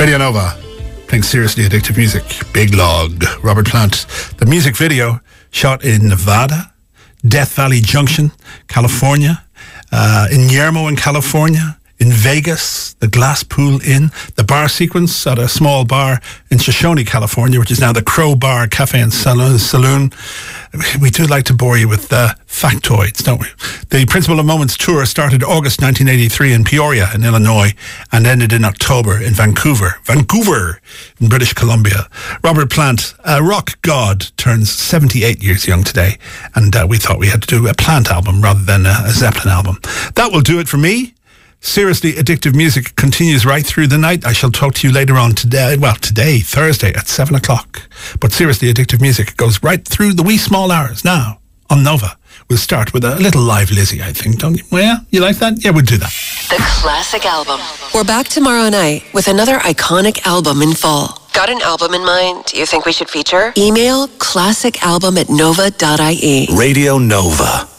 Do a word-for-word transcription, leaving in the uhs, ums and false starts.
Radio Nova, playing seriously addictive music. Big Log, Robert Plant. The music video shot in Nevada, Death Valley Junction, California, uh, in Yermo in California, in Vegas, the Glass Pool Inn, the bar sequence at a small bar in Shoshone, California, which is now the Crow Bar Cafe and Saloon. We do like to bore you with uh, factoids, don't we? The Principle of Moments tour started August nineteen eighty-three in Peoria in Illinois and ended in October in Vancouver, Vancouver in British Columbia. Robert Plant, a rock god, turns seventy-eight years young today, and uh, we thought we had to do a Plant album rather than a, a Zeppelin album. That will do it for me. Seriously addictive music continues right through the night. I shall talk to you later on today, well, today, Thursday at seven o'clock. But seriously addictive music goes right through the wee small hours now on Nova. We'll start with a little live Lizzie, I think, don't you? Well, yeah, you like that? Yeah, we'll do that. The Classic Album. We're back tomorrow night with another iconic album in full. Got an album in mind you think we should feature? Email classicalbum at nova dot I E. Radio Nova.